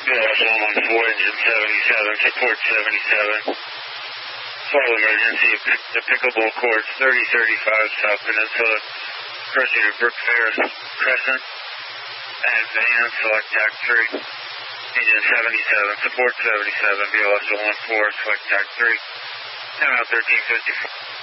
BLS 114, engine 77, support 77. Call emergency, the pickleball course 3035 South Peninsula, crossing to Brook Ferris Crescent, and van, select TAC 3, engine 77, support 77, BLS 114, select TAC 3, time out 1354.